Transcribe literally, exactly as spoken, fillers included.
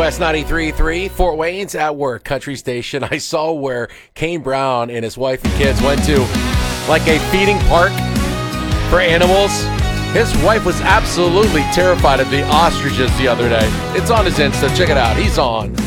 S ninety-three point three, Fort Wayne's at work, country station. I saw where Kane Brown and his wife and kids went to like a feeding park for animals. His wife was absolutely terrified of the ostriches the other day. It's on his Insta. Check it out. He's on.